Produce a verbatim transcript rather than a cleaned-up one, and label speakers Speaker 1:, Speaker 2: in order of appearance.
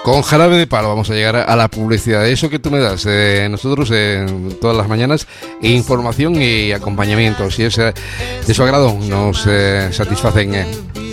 Speaker 1: Con Jarabe de Palo vamos a llegar a la publicidad. Eso que tú me das, eh, nosotros eh, todas las mañanas, información y acompañamiento. Si es eh, de su agrado, nos eh, satisfacen. Eh.